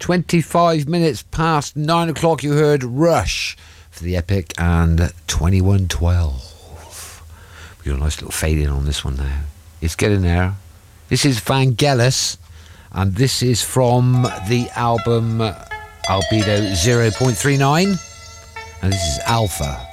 25 minutes past 9 o'clock, you heard Rush for the Epic and 2112. We got a nice little fade in on this one now. It's getting there. This is Vangelis, and this is from the album Albedo 0.39, and this is Alpha.